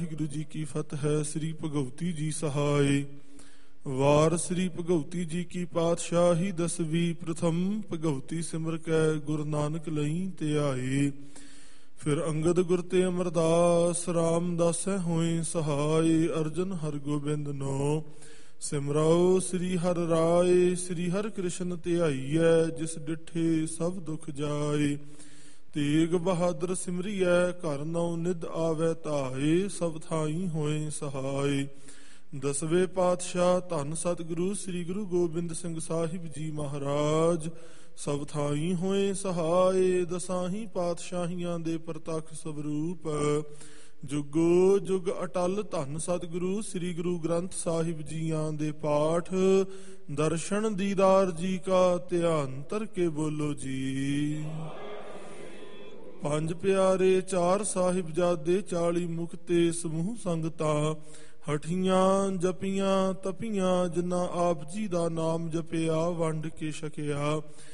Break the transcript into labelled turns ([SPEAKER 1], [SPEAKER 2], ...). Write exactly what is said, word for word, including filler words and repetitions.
[SPEAKER 1] ਵਾਹਿਗੁਰੂ ਜੀ ਕੀ ਫਤਿਹ। ਸ੍ਰੀ ਭਗਉਤੀ ਜੀ ਸਹਾਇ। ਵਾਰ ਸ੍ਰੀ ਭਗਉਤੀ ਜੀ ਕੀ ਪਾਤਸ਼ਾਹੀ ਦਸਵੀਂ। ਪ੍ਰਥਮ ਭਗਉਤੀ ਸਿਮਰ ਕੈ ਗੁਰੂ ਨਾਨਕ ਲਈ ਤੇ ਆਏ। ਫਿਰ ਅੰਗਦ ਗੁਰ ਤੇ ਅਮਰਦਾਸ ਰਾਮਦਾਸੈ ਹੋਏ ਸਹਾਇ। ਅਰਜਨ ਹਰਗੋਬਿੰਦ ਨੋ ਸਿਮਰਾਓ ਸ੍ਰੀ ਹਰਿ ਰਾਏ। ਸ੍ਰੀ ਹਰਿ ਕ੍ਰਿਸ਼ਨ ਧਿਆਈਐ ਜਿਸ ਡਿਠੇ ਸਭ ਦੁਖ ਜਾਏ। ਤੇਗ ਬਹਾਦਰ ਸਿਮਰੀਐ ਘਰ ਨਉ ਨਿਧ ਆਵੈ ਧਾਏ। ਸਭ ਥਾਈ ਹੋਏ ਸਹਾਇ। ਦਸਵੇਂ ਪਾਤਸ਼ਾਹ ਧੰਨ ਸਤਿਗੁਰੂ ਸ੍ਰੀ ਗੁਰੂ ਗੋਬਿੰਦ ਸਿੰਘ ਸਾਹਿਬ ਜੀ ਮਹਾਰਾਜ ਸਭ ਥਾਈ ਹੋਏ ਸਹਾਇ। ਦਸਾਹੀ ਪਾਤਸ਼ਾਹੀਆਂ ਦੇ ਪ੍ਰਤੱਖ ਸਵਰੂਪ ਜੁਗੋ ਜੁਗ ਅਟਲ ਧੰਨ ਸਤਿਗੁਰੂ ਸ੍ਰੀ ਗੁਰੂ ਗ੍ਰੰਥ ਸਾਹਿਬ ਜੀਆਂ ਦੇ ਪਾਠ ਦਰਸ਼ਨ ਦੀਦਾਰ ਜੀ ਕਾ ਧਿਆਨ ਧਰ ਕੇ ਬੋਲੋ ਜੀ। ਪੰਜ ਪਿਆਰੇ ਚਾਰ ਸਾਹਿਬਜ਼ਾਦੇ ਚਾਲੀ ਮੁਕਤੇ ਸਮੂਹ ਸੰਗਤਾਂ ਹਠੀਆਂ ਜਪੀਆਂ ਤਪੀਆਂ ਜਿਨ੍ਹਾਂ ਆਪ ਜੀ ਦਾ ਨਾਮ ਜਪਿਆ ਵੰਡ ਕੇ ਛਕਿਆ।